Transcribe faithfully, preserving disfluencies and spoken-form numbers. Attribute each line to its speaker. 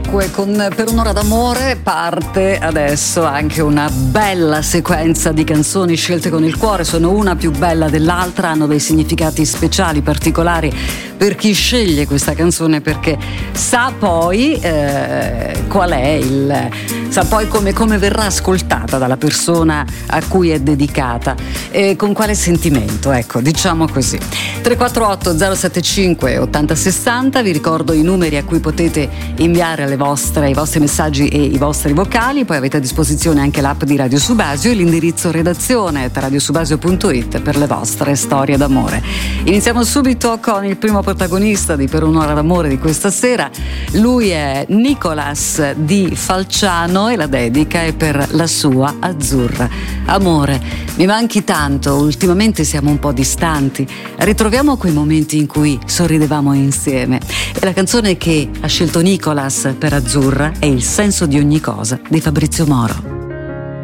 Speaker 1: Dunque, con Per un'ora d'amore parte adesso anche una bella sequenza di canzoni scelte con il cuore. Sono una più bella dell'altra, hanno dei significati speciali, particolari per chi sceglie questa canzone, perché sa poi eh, qual è il sa poi come, come verrà ascoltata dalla persona a cui è dedicata e con quale sentimento, ecco, diciamo così. Tre quattro otto zero sette cinque otto zero sei zero, vi ricordo i numeri a cui potete inviare le vostre, i vostri messaggi e i vostri vocali, poi avete a disposizione anche l'app di Radio Subasio e l'indirizzo redazione at radiosubasio punto it per le vostre storie d'amore. Iniziamo subito con il primo protagonista di Per un'ora d'amore di questa sera. Lui è Nicolas di Falciano e la dedica è per la sua Azzurra. Amore, mi manchi tanto, ultimamente siamo un po' distanti, ritroviamo quei momenti in cui sorridevamo insieme. E la canzone che ha scelto Nicolas per Azzurra è Il senso di ogni cosa di Fabrizio Moro.